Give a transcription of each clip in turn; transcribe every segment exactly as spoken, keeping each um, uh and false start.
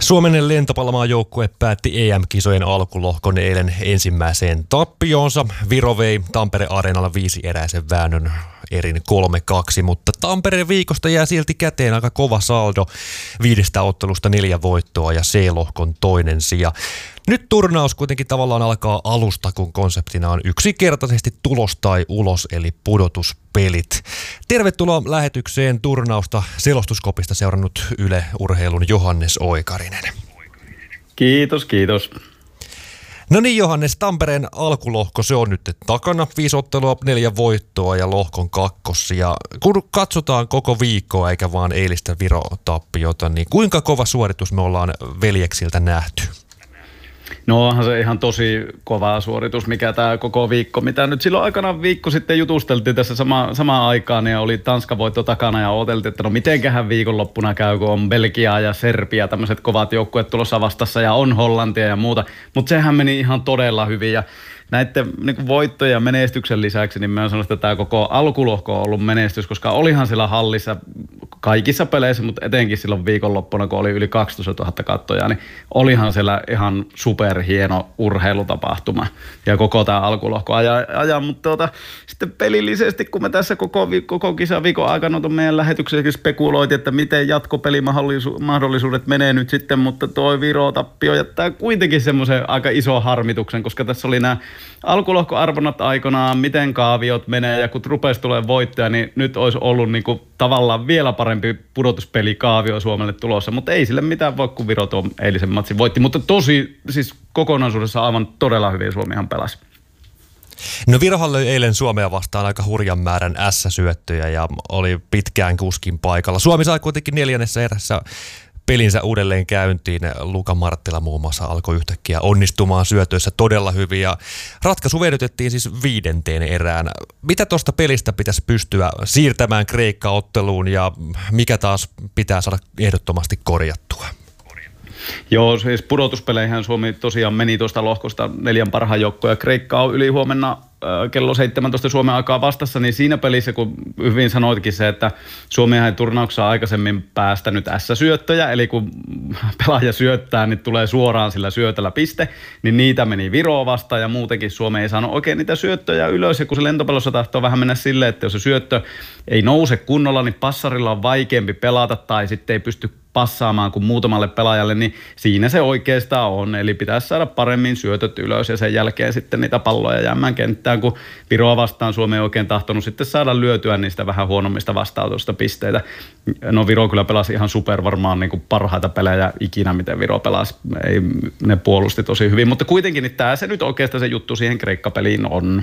Suomen lentopallomaajoukkue päätti E M-kisojen alkulohkon eilen ensimmäiseen tappioonsa. Viro vei Tampere-areenalla viisi eräisen väännön erin kolme kaksi, mutta Tampereen viikosta jää silti käteen aika kova saldo. Viidestä ottelusta neljä voittoa ja C-lohkon toinen sija. Nyt turnaus kuitenkin tavallaan alkaa alusta, kun konseptina on yksinkertaisesti tulos tai ulos, eli pudotuspelit. Tervetuloa lähetykseen turnausta Selostuskopista seurannut Yle Urheilun Johannes Oikarinen. Kiitos, kiitos. No niin Johannes, Tampereen alkulohko, se on nyt takana. Viisi ottelua, neljä voittoa ja lohkon kakkosia. Kun katsotaan koko viikkoa eikä vaan eilistä Viro-tappiota, niin kuinka kova suoritus me ollaan veljeksiltä nähty? No onhan se ihan tosi kova suoritus, mikä tämä koko viikko, mitä nyt silloin aikana viikko sitten jutusteltiin tässä sama, samaan aikaan ja oli Tanskan voitto takana ja odoteltiin, että no mitenköhän viikonloppuna käy, kun on Belgia ja Serbia, tämmöiset kovat joukkueet tulossa vastassa ja on Hollantia ja muuta, mutta sehän meni ihan todella hyvin ja näiden niin voittojen ja menestyksen lisäksi, niin mä sanon, että tämä koko alkulohko on ollut menestys, koska olihan siellä hallissa kaikissa peleissä, mutta etenkin silloin viikonloppuna, kun oli yli kaksitoistatuhatta katsojaa, niin olihan siellä ihan superhieno urheilutapahtuma ja koko tämä alkulohko ajan, ajan. Mutta tuota, sitten pelillisesti, kun me tässä koko, koko kisaviikon aikana tuon meidän lähetyksessäkin spekuloitiin, että miten jatkopelimahdollisuudet menee nyt sitten, mutta tuo Viro-tappio jättää kuitenkin semmoisen aika iso harmituksen, koska tässä oli nämä alkulohkoarvonnat aikanaan, miten kaaviot menee ja kun rupesi tulemaan voittoja, niin nyt olisi ollut niin kuin tavallaan vielä parempi pudotuspelikaavio Suomelle tulossa, mutta ei sille mitään voi, kun Viro tuon eilisen matsin voitti, mutta tosi siis kokonaisuudessa aivan todella hyvin Suomihan pelasi. No Virohan löi eilen Suomea vastaan aika hurjan määrän ässäsyöttöjä ja oli pitkään kuskin paikalla. Suomi sai kuitenkin neljännessä erässä pelinsä uudelleen käyntiin. Luka Marttila muun muassa alkoi yhtäkkiä onnistumaan syötöissä todella hyvin ja ratkaisu vedytettiin siis viidenteen erään. Mitä tuosta pelistä pitäisi pystyä siirtämään Kreikka-otteluun ja mikä taas pitää saada ehdottomasti korjattua? Joo, siis pudotuspeleihän Suomi tosiaan meni tuosta lohkosta neljän parhaan joukkoon ja Kreikka on yli huomenna äh, kello seitsemäntoista Suomen aikaa vastassa, niin siinä pelissä, kun hyvin sanoitkin se, että Suomihan ei turnauksessa aikaisemmin päästänyt ässäsyöttöjä, eli kun pelaaja syöttää, niin tulee suoraan sillä syötöllä piste, niin niitä meni Viroa vastaan ja muutenkin Suomi ei saanut oikein niitä syöttöjä ylös, ja kun se lentopallossa tahtoo vähän mennä silleen, että jos se syöttö ei nouse kunnolla, niin passarilla on vaikeampi pelata tai sitten ei pysty passaamaan kuin muutamalle pelaajalle, niin siinä se oikeastaan on. Eli pitäisi saada paremmin syötöt ylös ja sen jälkeen sitten niitä palloja jäämään kenttään, kun Viroa vastaan Suomi ei oikein tahtonut sitten saada lyötyä niistä vähän huonommista vastautusta pisteitä. No Viro kyllä pelasi ihan super varmaan niin kuin parhaita pelejä ikinä, miten Viro pelasi. Ei, ne puolusti tosi hyvin, mutta kuitenkin niin tämä se nyt oikeastaan se juttu siihen Kreikka-peliin on.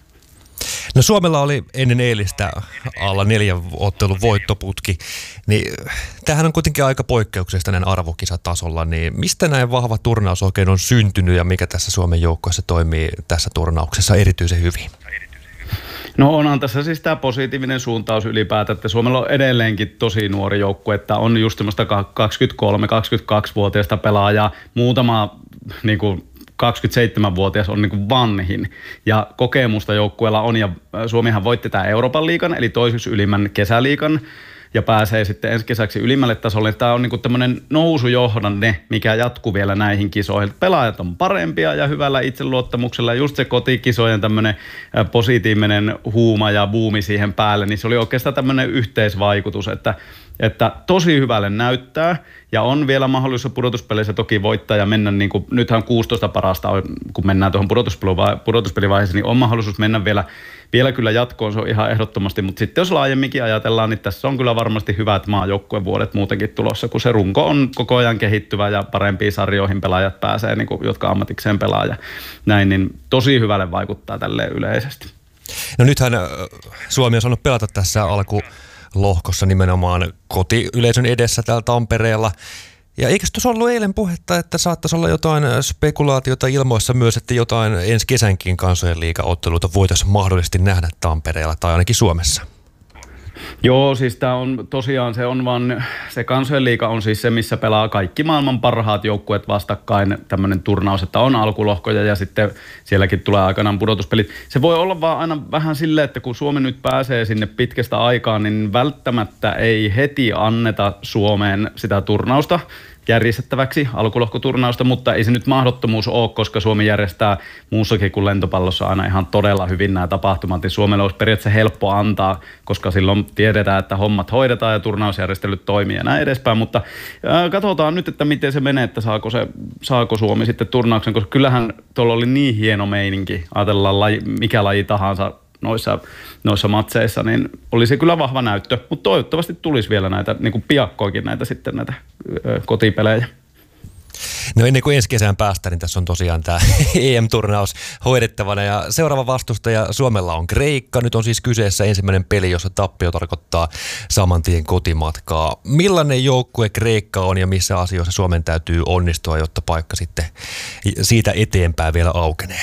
No Suomella oli ennen eilistä alla neljän ottelun voittoputki, niin tämähän on kuitenkin aika poikkeuksellista näin arvokisatasolla, niin mistä näin vahva turnaus oikein on syntynyt ja mikä tässä Suomen joukkueessa toimii tässä turnauksessa erityisen hyvin? No onhan tässä siis tämä positiivinen suuntaus ylipäätään, että Suomella on edelleenkin tosi nuori joukkue, että on just semmoista kaksikymmentäkolme kaksikymmentäkaksi-vuotiaista pelaajaa, muutama niin kuin kaksikymmentäseitsemänvuotias on niin kuin vanhin ja kokemusta joukkueella on ja Suomihan voitti tämä Euroopan liigan eli toiseksi ylimmän kesäliigan ja pääsee sitten ensi kesäksi ylimmälle tasolle. Tämä on niin kuin tämmöinen nousujohdanne, mikä jatkuu vielä näihin kisoihin. Pelaajat on parempia ja hyvällä itseluottamuksella. Just se kotikisojen tämmöinen positiivinen huuma ja buumi siihen päälle, niin se oli oikeastaan tämmöinen yhteisvaikutus, että että tosi hyvälle näyttää ja on vielä mahdollisuus pudotuspeleissä toki voittaa ja mennä niin kuin, nythän kuusitoista parasta, kun mennään tuohon pudotuspelivaiheeseen, niin on mahdollisuus mennä vielä, vielä kyllä jatkoon, se on ihan ehdottomasti, mutta sitten jos laajemminkin ajatellaan, niin tässä on kyllä varmasti hyvät maajoukkuevuodet muutenkin tulossa, kun se runko on koko ajan kehittyvä ja parempiin sarjoihin pelaajat pääsee, niin kuin, jotka ammatikseen pelaa ja näin, niin tosi hyvälle vaikuttaa tälleen yleisesti. No nythän Suomi on saanut pelata tässä alku lohkossa nimenomaan kotiyleisön edessä täällä Tampereella. Ja eikö tuossa ollut eilen puhetta, että saattaisi olla jotain spekulaatiota ilmoissa myös, että jotain ensi kesänkin kansojen liigaotteluita voitaisiin mahdollisesti nähdä Tampereella tai ainakin Suomessa? Joo, siis tämä on tosiaan, se on vaan, se kansojen liiga on siis se, missä pelaa kaikki maailman parhaat joukkueet vastakkain, tämmöinen turnaus, että on alkulohkoja ja sitten sielläkin tulee aikanaan pudotuspelit. Se voi olla vaan aina vähän silleen, että kun Suomi nyt pääsee sinne pitkästä aikaa, niin välttämättä ei heti anneta Suomeen sitä turnausta. järjestettäväksi alkulohkoturnausta, mutta ei se nyt mahdottomuus ole, koska Suomi järjestää muussakin kuin lentopallossa aina ihan todella hyvin nämä tapahtumat. Ja Suomella olisi periaatteessa helppo antaa, koska silloin tiedetään, että hommat hoidetaan ja turnausjärjestelyt toimii ja näin edespäin. Mutta ää, katsotaan nyt, että miten se menee, että saako, se, saako Suomi sitten turnauksen, koska kyllähän tuolla oli niin hieno meininki, ajatellaan laji, mikä laji tahansa noissa, noissa matseissa, niin oli se kyllä vahva näyttö, mutta toivottavasti tulisi vielä näitä, niin kuin piakkoakin näitä sitten näitä ö, kotipelejä. No ennen kuin ensi kesään päästä, niin tässä on tosiaan tämä E M-turnaus hoidettavana ja seuraava vastustaja Suomella on Kreikka. Nyt on siis kyseessä ensimmäinen peli, jossa tappio tarkoittaa saman tien kotimatkaa. Millainen joukkue Kreikka on ja missä asioissa Suomen täytyy onnistua, jotta paikka sitten siitä eteenpäin vielä aukenee?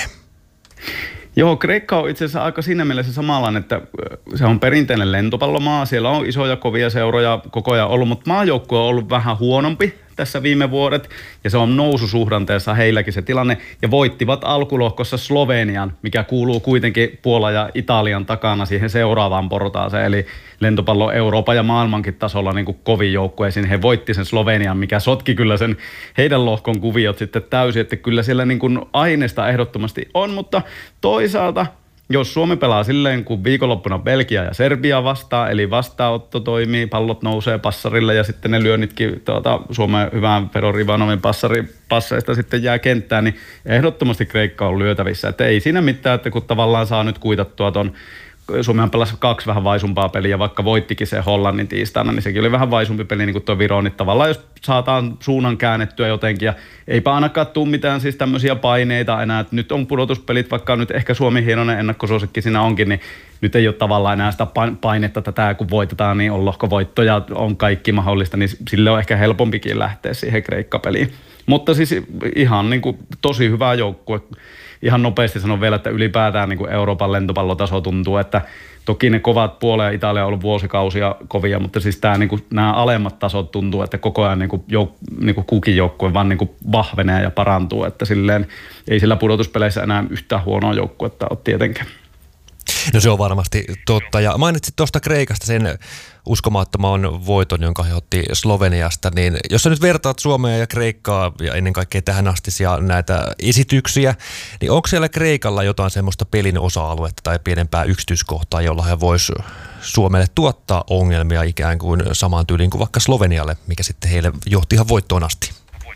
Joo, Kreikka on itse asiassa aika siinä mielessä samanlainen, että se on perinteinen lentopallomaa. Siellä on isoja kovia seuroja koko ajan ollut, mutta maajoukkue on ollut vähän huonompi tässä viime vuodet, ja se on noususuhdanteessa heilläkin se tilanne, ja voittivat alkulohkossa Slovenian, mikä kuuluu kuitenkin Puolan ja Italian takana siihen seuraavaan portaaseen, eli lentopallo Euroopan ja maailmankin tasolla niin kuin kovin joukkueisiin. He voitti sen Slovenian, mikä sotki kyllä sen heidän lohkon kuviot sitten täysin, että kyllä siellä niin kuin aineesta ehdottomasti on, mutta toisaalta jos Suomi pelaa silleen, kun viikonloppuna Belgia ja Serbia vastaa, eli vastaanotto toimii, pallot nousee passarille ja sitten ne lyönnitkin tuota, Suomen hyvään Fedor Ivanovin passeista sitten jää kenttään, niin ehdottomasti Kreikka on lyötävissä. Että ei siinä mitään, että kun tavallaan saa nyt kuitattua ton, Suomihan pelasi kaksi vähän vaisumpaa peliä, vaikka voittikin se Hollannin tiistaina, niin sekin oli vähän vaisumpi peli niin kuin tuo Viro, niin tavallaan jos saataan suunnan käännettyä jotenkin, ja eipä ainakaan tule mitään siis tämmöisiä paineita enää, että nyt on pudotuspelit, vaikka nyt ehkä Suomi hienoinen ennakkosuosikki siinä onkin, niin nyt ei ole tavallaan enää sitä painetta, että tämä kun voitetaan, niin on lohkovoitto ja on kaikki mahdollista, niin sille on ehkä helpompikin lähteä siihen Kreikka-peliin. Mutta siis ihan niin kuin tosi hyvä joukkue. Ihan nopeasti sanon vielä, että ylipäätään niin kuin Euroopan lentopallotaso tuntuu, että toki ne kovat Puola ja Italia on ollut vuosikausia kovia, mutta siis tämä, niin kuin, nämä alemmat tasot tuntuu, että koko ajan niin kuin, jouk- niin kuin kukin joukkue vaan niin kuin vahvenee ja parantuu, että silleen ei sillä pudotuspeleissä enää yhtään huonoa joukkuetta ole tietenkään. No se on varmasti totta. Ja mainitsit tuosta Kreikasta sen uskomattoman voiton, jonka he otti Sloveniasta, niin jos sä nyt vertaat Suomea ja Kreikkaa ja ennen kaikkea tähän astisia näitä esityksiä, niin onko siellä Kreikalla jotain semmoista pelin osa-aluetta tai pienempää yksityiskohtaa, jolla he vois Suomelle tuottaa ongelmia ikään kuin samaan tyyliin kuin vaikka Slovenialle, mikä sitten heille johti ihan voittoon asti?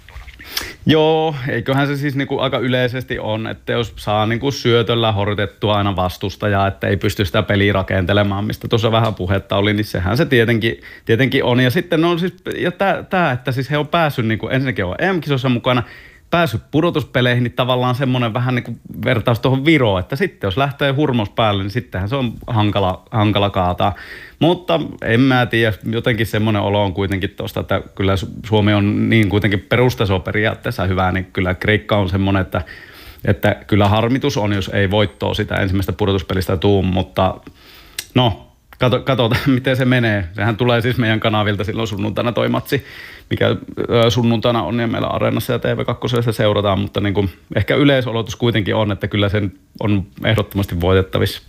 Joo, eiköhän se siis niinku aika yleisesti on, että jos saa niinku syötöllä horjutettua aina vastustajaa, että ei pysty sitä peliä rakentelemaan, mistä tuossa vähän puhetta oli, niin sehän se tietenkin, tietenkin on. Ja sitten on siis, ja tämä, että siis he on päässyt, niinku, ensinnäkin on E M-kisossa mukana, päässyt pudotuspeleihin, niin tavallaan semmoinen vähän niin kuin vertaus tuohon Viroon, että sitten jos lähtee hurmos päälle, niin sittenhän se on hankala, hankala kaataa. Mutta en mä tiedä, jotenkin semmoinen olo on kuitenkin tuosta, että kyllä Suomi on niin kuitenkin perustaso periaatteessa hyvä, niin kyllä Kreikka on semmoinen, että, että kyllä harmitus on, jos ei voittoa sitä ensimmäistä pudotuspelistä tuu, mutta no, katsotaan, miten se menee. Sehän tulee siis meidän kanavilta silloin sunnuntaina toi matsi, mikä sunnuntaina on ja meillä Areenassa ja T V kaksi seurataan, mutta niin kuin ehkä yleisolotus kuitenkin on, että kyllä sen on ehdottomasti voitettavissa.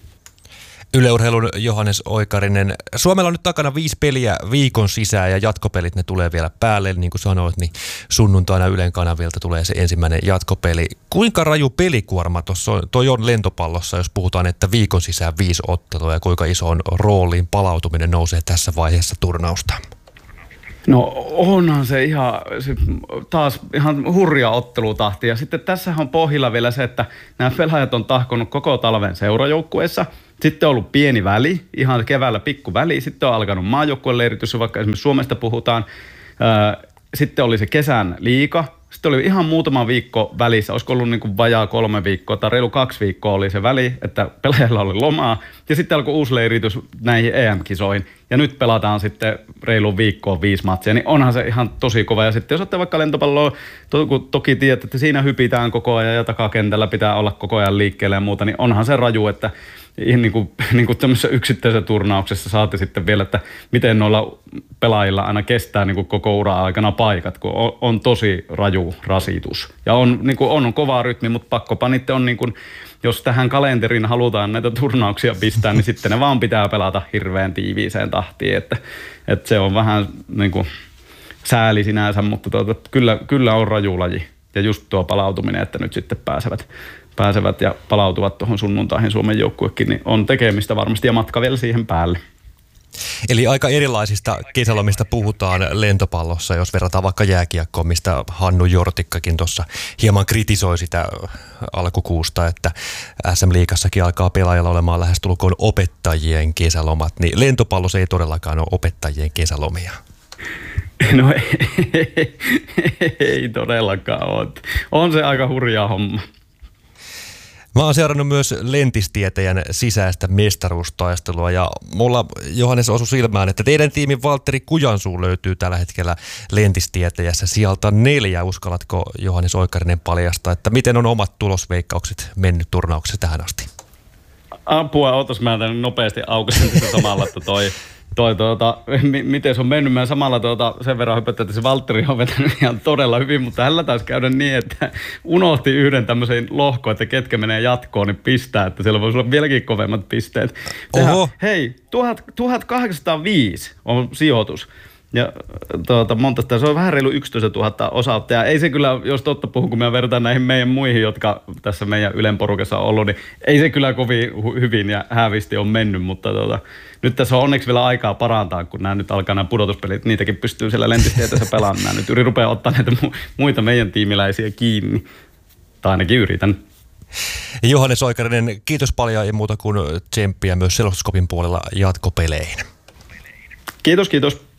Yle Urheilun Johannes Oikarinen. Suomella on nyt takana viisi peliä viikon sisään ja jatkopelit ne tulee vielä päälle. Niin kuin sanoit, niin sunnuntaina Ylen kanavilta tulee se ensimmäinen jatkopeli. Kuinka raju pelikuorma tuossa toi on lentopallossa, jos puhutaan, että viikon sisään viisi ottelua ja kuinka isoon rooliin palautuminen nousee tässä vaiheessa turnausta? No onhan se ihan se taas ihan hurja ottelutahti. Ja sitten tässä on pohjilla vielä se, että nämä pelaajat on tahkonut koko talven seurajoukkueessa. Sitten on ollut pieni väli, ihan keväällä pikku väli. Sitten on alkanut maajoukkueen leiritys, vaikka esimerkiksi Suomesta puhutaan. Sitten oli se kesän liiga. Sitten oli ihan muutama viikko välissä, olisiko ollut niin kuin vajaa kolme viikkoa tai reilu kaksi viikkoa oli se väli, että pelaajilla oli lomaa. Ja sitten alkoi uusi leiritys näihin E M-kisoihin. Ja nyt pelataan sitten reilu viikkoa viisi matsia, niin onhan se ihan tosi kova. Ja sitten jos olette vaikka lentopalloa, to, kun toki tiedät, että siinä hypitään koko ajan ja takakentällä pitää olla koko ajan liikkeelle ja muuta, niin onhan se raju, että niin kuin, niin kuin tämmöisessä yksittäisessä turnauksessa saatte sitten vielä, että miten noilla pelaajilla aina kestää niin kuin koko ura aikana paikat, kun on, on tosi raju rasitus. Ja on, niin kuin, on kova rytmi, mutta pakkopanitte on niin kuin, jos tähän kalenteriin halutaan näitä turnauksia pistää, niin sitten ne vaan pitää pelata hirveän tiiviiseen tahtiin, että, että se on vähän niin kuin sääli sinänsä, mutta tuota, kyllä, kyllä on raju laji. Ja just tuo palautuminen, että nyt sitten pääsevät, pääsevät ja palautuvat tuohon sunnuntaihin Suomen joukkuekin, niin on tekemistä varmasti ja matka vielä siihen päälle. Eli aika erilaisista kesälomista puhutaan lentopallossa, jos verrataan vaikka jääkiekkoon, mistä Hannu Jortikkakin tuossa hieman kritisoi sitä alkukuusta, että S M-liigassakin alkaa pelaajalla olemaan lähestulkoon opettajien kesälomat, niin lentopallossa ei todellakaan ole opettajien kesälomia. No ei, ei todellakaan ole. On se aika hurjaa homma. Mä oon seurannut myös lentistietäjän sisäistä mestaruustaistelua ja mulla, Johannes, osui silmään, että teidän tiimin Valtteri Kujansuu löytyy tällä hetkellä lentistietäjässä sieltä neljä. Uskallatko, Johannes Oikarinen, paljastaa, että miten on omat tulosveikkaukset mennyt turnauksessa tähän asti? Apua, ootas mä tämän nopeasti aukasin sitä samalla, että toi... Toi, tuota, m- miten se on mennyt, mä samalla tuota, sen verran hypättä, että se Valtteri on vetänyt ihan todella hyvin, mutta hänellä taisi käydä niin, että unohti yhden tämmöisen lohkon, että ketkä menee jatkoon, niin pistää, että siellä voisi olla vieläkin kovemmat pisteet. Tehdään, Oho. hei, tuhatkahdeksansataaviisi on sijoitus. Ja tuota, monta sitä, se on vähän reilu yksitoistatuhatta osauttajaa. Ei se kyllä, jos totta puhun, kun me vertaan näihin meidän muihin, jotka tässä meidän Ylen porukassa on ollut, niin ei se kyllä kovin hyvin ja hävisti on mennyt, mutta tuota, nyt tässä on onneksi vielä aikaa parantaa, kun nämä nyt alkaa nämä pudotuspelit, niitäkin pystyy siellä lentistieteessä pelaamaan. Mä nyt yritän rupeaa ottaa näitä muita meidän tiimiläisiä kiinni, tai ainakin yritän. Johannes Oikarinen, kiitos paljon, ei muuta kuin tsemppiä myös Selostuskopin puolella jatkopeleihin. Kiitos, kiitos.